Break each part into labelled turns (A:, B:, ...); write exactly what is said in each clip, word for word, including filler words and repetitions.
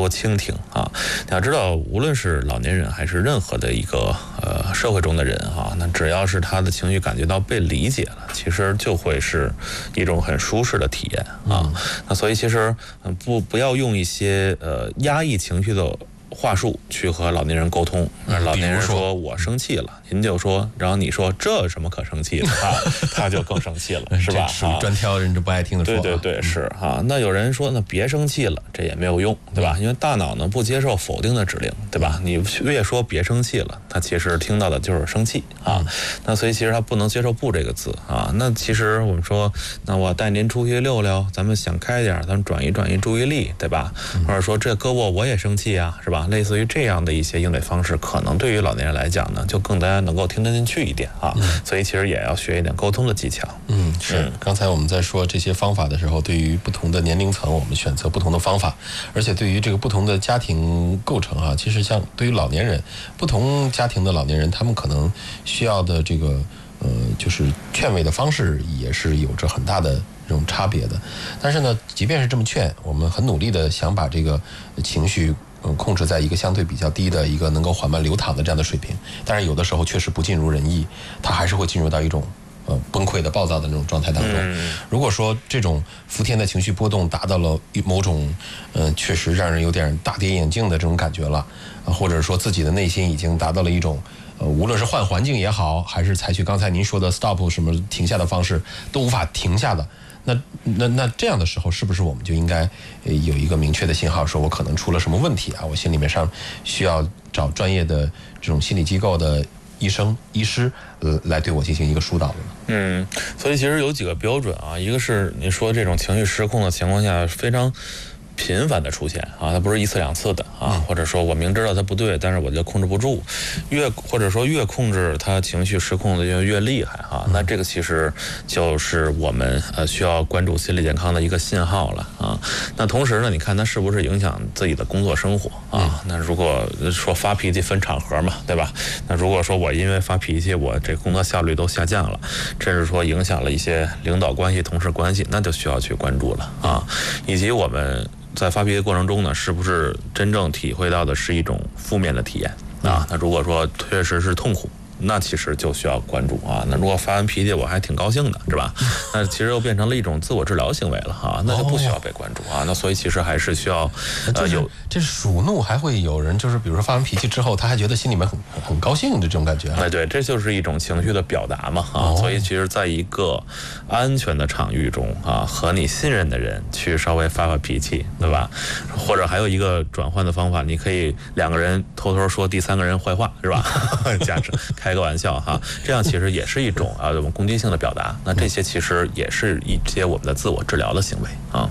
A: 多倾听啊。你要知道，无论是老年人还是任何的一个呃社会中的人啊，那只要是他的情绪感觉到被理解了，其实就会是一种很舒适的体验啊。嗯、那所以其实不不要用一些呃压抑情绪的话术去和老年人沟通。嗯、老年人说我生气了，您就说，然后你说这有什么可生气的啊？他就更生气了，是吧？
B: 属于专挑人家不爱听的说。
A: 对对对，是啊。那有人说，那别生气了，这也没有用，对吧？因为大脑呢不接受否定的指令，对吧？你越说别生气了，他其实听到的就是生气啊。嗯、那所以其实他不能接受不这个字啊。那其实我们说，那我带您出去溜溜，咱们想开点，咱们转移转移注意力，对吧？嗯、或者说这胳膊我也生气啊，是吧？类似于这样的一些应对方式，可能对于老年人来讲呢，就更加能够听得进去一点啊。嗯、所以其实也要学一点沟通的技巧。
B: 嗯，是。嗯、刚才我们在说这些方法的时候，对于不同的年龄层，我们选择不同的方法，而且对于这个不同的家庭构成啊，其实像对于老年人，不同家庭的老年人，他们可能需要的这个呃，就是劝慰的方式也是有着很大的这种差别的。但是呢，即便是这么劝，我们很努力的想把这个情绪嗯控制在一个相对比较低的一个能够缓慢流淌的这样的水平，但是有的时候确实不尽如人意，它还是会进入到一种呃崩溃的暴躁的那种状态当中。嗯、如果说这种伏天的情绪波动达到了某种呃确实让人有点大跌眼镜的这种感觉了，啊、或者说自己的内心已经达到了一种呃无论是换环境也好，还是采取刚才您说的 stop 什么停下的方式都无法停下的。那那那这样的时候，是不是我们就应该有一个明确的信号，说我可能出了什么问题啊？我心里面上需要找专业的这种心理机构的医生、医师呃来对我进行一个疏导的呢？
A: 嗯，所以其实有几个标准啊，一个是你说这种情绪失控的情况下非常频繁的出现啊，它不是一次两次的啊，或者说我明知道它不对，但是我就控制不住，越或者说越控制它情绪失控的就越厉害啊，那这个其实就是我们呃需要关注心理健康的一个信号了啊。那同时呢，你看它是不是影响自己的工作生活啊？那如果说发脾气分场合嘛，对吧？那如果说我因为发脾气，我这工作效率都下降了，甚至说影响了一些领导关系、同事关系，那就需要去关注了啊，以及我们在发脾气过程中呢，是不是真正体会到的是一种负面的体验啊？那如果说确实是痛苦，那其实就需要关注啊。那如果发完脾气我还挺高兴的，是吧？那其实又变成了一种自我治疗行为了哈，那就不需要被关注啊。那所以其实还是需要
B: 呃有这是属怒，还会有人就是比如说发完脾气之后，他还觉得心里面很很高兴的这种感觉。
A: 哎，对，这就是一种情绪的表达嘛啊。所以其实在一个安全的场域中啊，和你信任的人去稍微发发脾气，对吧？或者还有一个转换的方法，你可以两个人偷偷说第三个人坏话，是吧？假设开个玩笑哈，这样其实也是一种啊我们攻击性的表达。那这些其实也是一些我们的自我治疗的行为啊。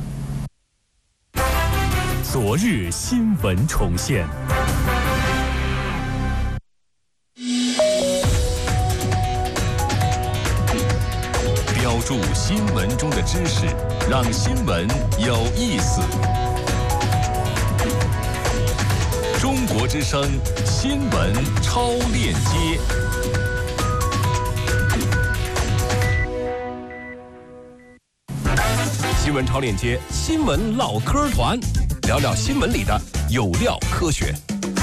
C: 昨日新闻重现，标注新闻中的知识，让新闻有意思。中国之声新闻超链接。新闻超链接，新闻唠嗑团，聊聊新闻里的有料科学。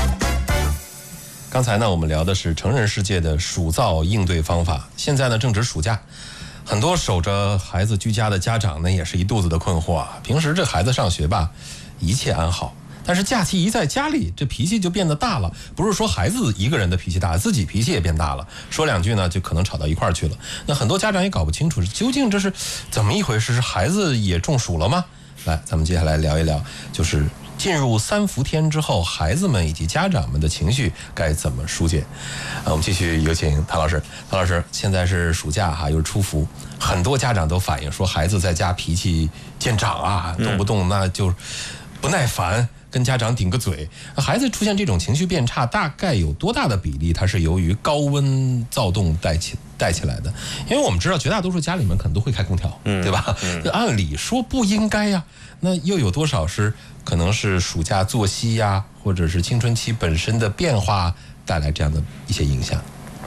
B: 刚才呢，我们聊的是成人世界的暑噪应对方法。现在呢，正值暑假，很多守着孩子居家的家长呢，也是一肚子的困惑啊。平时这孩子上学吧，一切安好。但是假期一在家里，这脾气就变得大了。不是说孩子一个人的脾气大，自己脾气也变大了。说两句呢，就可能吵到一块儿去了。那很多家长也搞不清楚，究竟这是怎么一回事？是孩子也中暑了吗？来，咱们接下来聊一聊，就是进入三伏天之后，孩子们以及家长们的情绪该怎么疏解？啊，我们继续有请谭老师。谭老师，现在是暑假哈，又是初伏，很多家长都反映说，孩子在家脾气见长啊，动不动那就不耐烦。跟家长顶个嘴，孩子出现这种情绪变差，大概有多大的比例它是由于高温躁动带起带起来的？因为我们知道绝大多数家里面可能都会开空调，嗯、对吧？嗯、按理说不应该呀，那又有多少是可能是暑假作息呀，或者是青春期本身的变化带来这样的一些影响？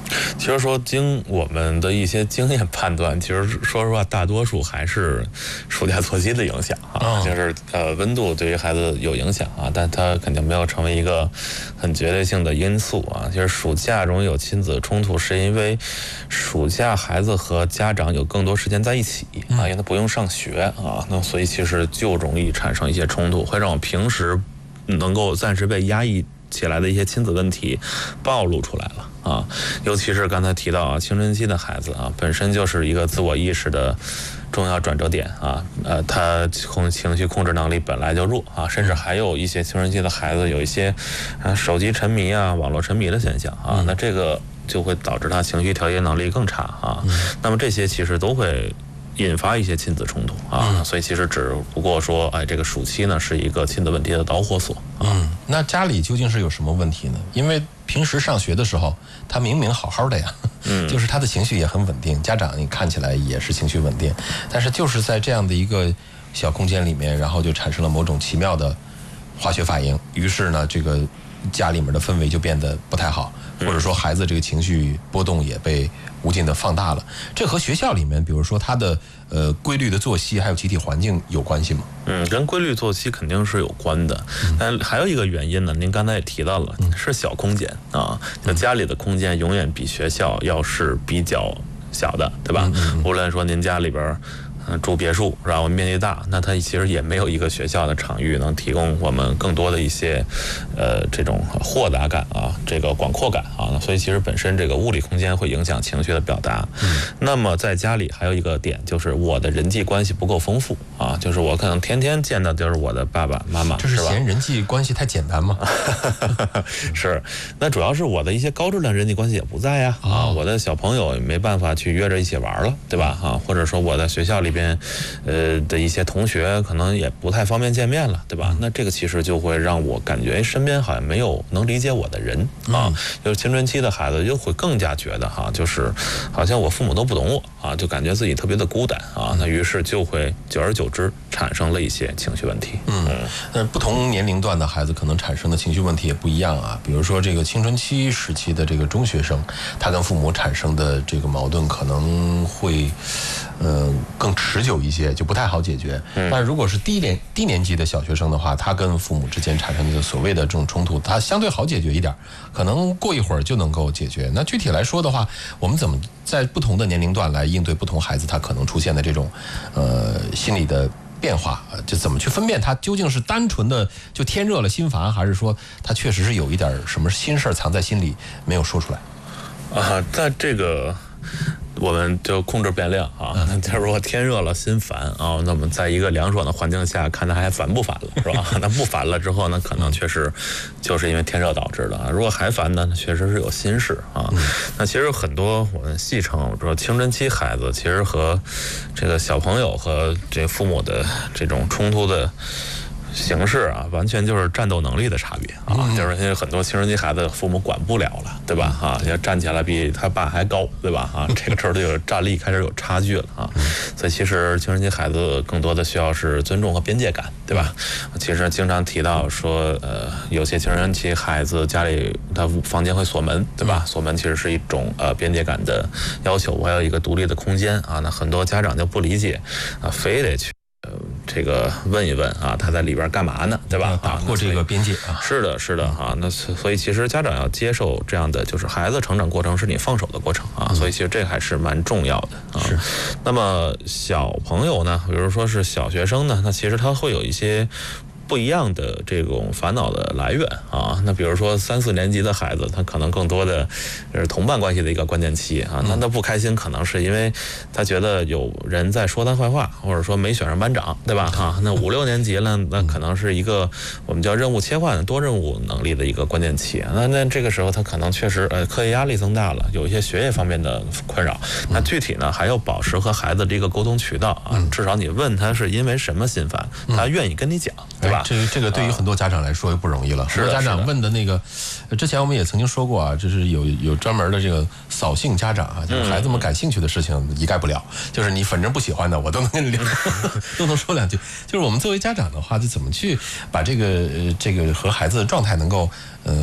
A: 其实说经我们的一些经验判断，其实说实话，大多数还是暑假作息的影响啊，哦、就是呃温度对于孩子有影响啊，但它肯定没有成为一个很绝对性的因素啊。其实暑假容易有亲子冲突，是因为暑假孩子和家长有更多时间在一起啊，因为他不用上学啊，那所以其实就容易产生一些冲突，会让我平时能够暂时被压抑起来的一些亲子问题暴露出来了啊，尤其是刚才提到啊，青春期的孩子啊，本身就是一个自我意识的重要转折点啊，呃，他控情绪控制能力本来就弱啊，甚至还有一些青春期的孩子有一些啊手机沉迷啊、网络沉迷的现象啊，那这个就会导致他情绪调节能力更差啊，那么这些其实都会引发一些亲子冲突啊，嗯、所以其实只不过说，哎，这个暑期呢是一个亲子问题的导火索。啊、
B: 嗯，那家里究竟是有什么问题呢？因为平时上学的时候，他明明好好的呀，嗯，就是他的情绪也很稳定，家长你看起来也是情绪稳定，但是就是在这样的一个小空间里面，然后就产生了某种奇妙的化学反应，于是呢，这个家里面的氛围就变得不太好，或者说孩子这个情绪波动也被无尽的放大了。这和学校里面，比如说他的呃规律的作息还有集体环境有关系吗？
A: 嗯，跟规律作息肯定是有关的。嗯、但还有一个原因呢，您刚才也提到了，嗯、是小空间啊，就家里的空间永远比学校要是比较小的，对吧？嗯嗯、无论说您家里边嗯，住别墅，然后面积大，那它其实也没有一个学校的场域能提供我们更多的一些，呃，这种豁达感啊，这个广阔感啊，所以其实本身这个物理空间会影响情绪的表达。嗯，那么在家里还有一个点就是我的人际关系不够丰富啊，就是我可能天天见的就是我的爸爸妈妈，
B: 这是嫌人际关系太简单吗？
A: 是，那主要是我的一些高质量人际关系也不在呀，啊，哦、我的小朋友也没办法去约着一起玩了，对吧？啊，或者说我在学校里边，呃的一些同学可能也不太方便见面了，对吧？那这个其实就会让我感觉身边好像没有能理解我的人啊。嗯、就是青春期的孩子就会更加觉得哈，就是好像我父母都不懂我啊，就感觉自己特别的孤单啊。那于是就会久而久之产生了一些情绪问题。
B: 嗯，那不同年龄段的孩子可能产生的情绪问题也不一样啊。比如说这个青春期时期的这个中学生，他跟父母产生的这个矛盾可能会。呃，更持久一些，就不太好解决。嗯、但如果是低年低年级的小学生的话，他跟父母之间产生的所谓的这种冲突，他相对好解决一点，可能过一会儿就能够解决。那具体来说的话，我们怎么在不同的年龄段来应对不同孩子他可能出现的这种呃心理的变化？就怎么去分辨他究竟是单纯的就天热了心烦，还是说他确实是有一点什么心事藏在心里没有说出来？
A: 啊，在这个。我们就控制变量啊，那假如说天热了心烦啊，那么在一个凉爽的环境下，看他还烦不烦了，是吧？那不烦了之后呢，可能确实就是因为天热导致的啊。如果还烦呢，确实是有心事啊。那其实很多我们戏称说青春期孩子，其实和这个小朋友和这父母的这种冲突的形式啊，完全就是战斗能力的差别啊，嗯、就是因为很多青春期孩子父母管不了了，对吧？啊，要站起来比他爸还高，对吧？啊，这个时候就有战力开始有差距了啊。所以其实青春期孩子更多的需要是尊重和边界感，对吧？其实经常提到说，呃，有些青春期孩子家里他房间会锁门，对吧？锁门其实是一种呃边界感的要求，我要有一个独立的空间啊。那很多家长就不理解啊，非得去。呃，这个问一问啊，他在里边干嘛呢？对吧？
B: 打破这个边界啊，
A: 是的，是的啊。那所以其实家长要接受这样的，就是孩子成长过程是你放手的过程啊。嗯、所以其实这个还是蛮重要的啊。是。那么小朋友呢，比如说是小学生呢，那其实他会有一些。不一样的这种烦恼的来源啊，那比如说三四年级的孩子，他可能更多的是同伴关系的一个关键期啊，那他不开心可能是因为他觉得有人在说他坏话，或者说没选上班长，对吧？哈，那五六年级了，那可能是一个我们叫任务切换多任务能力的一个关键期，那那这个时候他可能确实呃课业压力增大了，有一些学业方面的困扰，那具体呢还要保持和孩子这个沟通渠道啊，至少你问他是因为什么心烦，他愿意跟你讲，对吧？
B: 这这个对于很多家长来说又不容易了。很多家长问的那个，之前我们也曾经说过啊，就是有有专门的这个扫兴家长啊，就是孩子们感兴趣的事情一概不了，就是你反正不喜欢的，我都能跟你聊，都能说两句。就是我们作为家长的话，就怎么去把这个呃这个和孩子的状态能够呃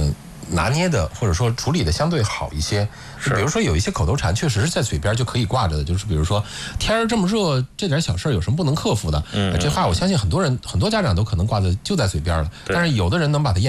B: 拿捏的或者说处理的相对好一些。
A: 是，
B: 比如说有一些口头禅确实是在嘴边就可以挂着的，就是比如说天儿这么热，这点小事儿有什么不能克服的？嗯，这话我相信很多人很多家长都可能挂在就在嘴边了，但是有的人能把它咽